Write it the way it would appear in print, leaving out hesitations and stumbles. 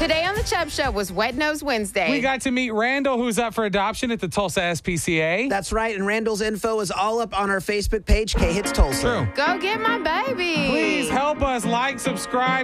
Today on the Chubb Show was Wet Nose Wednesday. We got to meet Randall, who's up for adoption at the Tulsa SPCA. That's right, and Randall's info is all up on our Facebook page, K-Hits Tulsa. True. Go get my baby. Please help us like, subscribe,